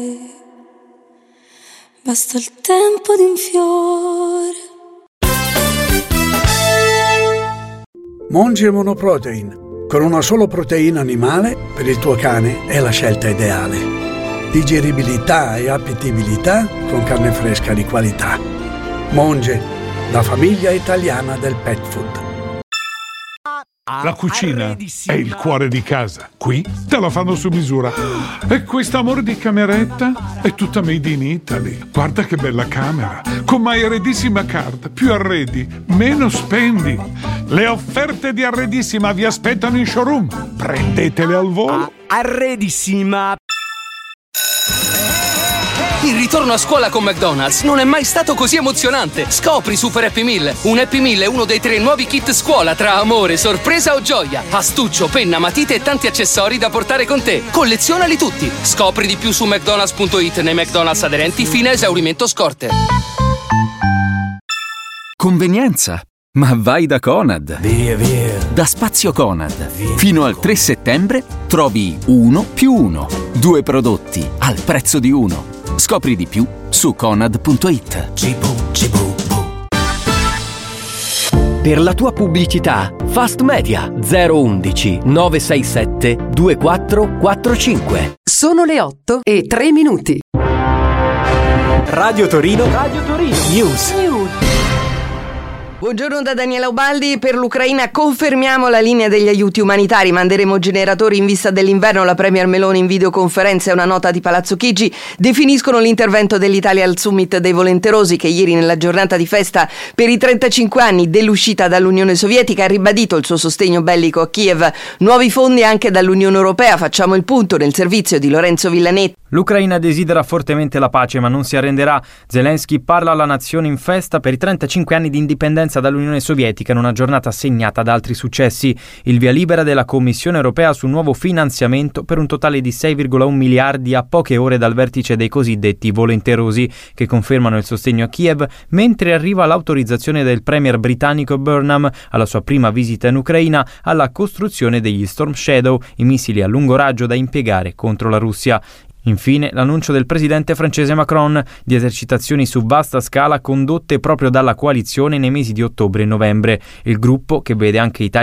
Basta il tempo di un fiore. Monge Monoprotein. Con una sola proteina animale, per il tuo cane è la scelta ideale. Digeribilità e appetibilità con carne fresca di qualità. Monge, la famiglia italiana del pet food. La cucina è il cuore di casa. Qui te la fanno su misura. E quest'amore di cameretta è tutta made in Italy. Guarda che bella camera. Con My Arredissima Card. Più arredi, meno spendi. Le offerte di Arredissima vi aspettano in showroom. Prendetele al volo. Arredissima. Il ritorno a scuola con McDonald's non è mai stato così emozionante. Scopri Super Happy Meal. Un Happy Meal è uno dei 3 nuovi kit scuola tra amore, sorpresa o gioia. Astuccio, penna, matite e tanti accessori da portare con te. Collezionali tutti. Scopri di più su McDonald's.it nei McDonald's aderenti fino a esaurimento scorte. Convenienza. Ma vai da Conad. Via, via. Da Spazio Conad. Fino al 3 settembre trovi 1+1. 2 prodotti al prezzo di uno. Scopri di più su Conad.it. Per la tua pubblicità, Fast Media 011 967 2445. Sono le 8:03. Radio Torino. News. Buongiorno da Daniela Ubaldi. Per l'Ucraina confermiamo la linea degli aiuti umanitari. Manderemo generatori in vista dell'inverno. La Premier Meloni in videoconferenza e una nota di Palazzo Chigi definiscono l'intervento dell'Italia al Summit dei volenterosi, che ieri, nella giornata di festa per i 35 anni dell'uscita dall'Unione Sovietica, ha ribadito il suo sostegno bellico a Kiev. Nuovi fondi anche dall'Unione Europea. Facciamo il punto nel servizio di Lorenzo Villanetti. L'Ucraina desidera fortemente la pace, ma non si arrenderà. Zelensky parla alla nazione in festa per i 35 anni di indipendenza dall'Unione Sovietica in una giornata segnata da altri successi. Il via libera della Commissione Europea su un nuovo finanziamento per un totale di 6,1 miliardi a poche ore dal vertice dei cosiddetti volenterosi, che confermano il sostegno a Kiev, mentre arriva l'autorizzazione del premier britannico Burnham alla sua prima visita in Ucraina alla costruzione degli Storm Shadow, i missili a lungo raggio da impiegare contro la Russia. Infine, l'annuncio del presidente francese Macron di esercitazioni su vasta scala condotte proprio dalla coalizione nei mesi di ottobre e novembre. Il gruppo, che vede anche Italia